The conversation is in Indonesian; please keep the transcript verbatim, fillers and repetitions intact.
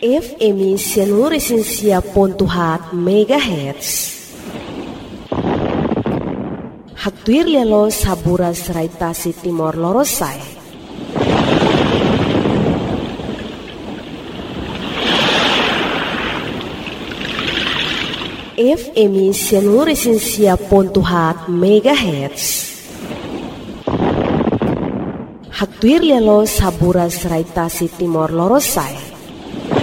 F M Seluruh Pontuhat Megahertz. Hatuir lelo sabura seraitasi Timor Lorosai. F M Seluruh Pontuhat Megahertz. Hatuir lelo sabura seraitasi Timor Lorosai.